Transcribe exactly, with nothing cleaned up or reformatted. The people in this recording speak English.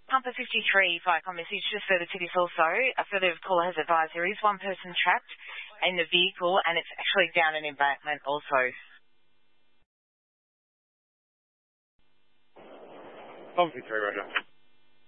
Pumper fifty-three, Viacom message just further to this also. A further caller has advised there is one person trapped in the vehicle and it's actually down an embankment also. Pumper fifty-three, Roger.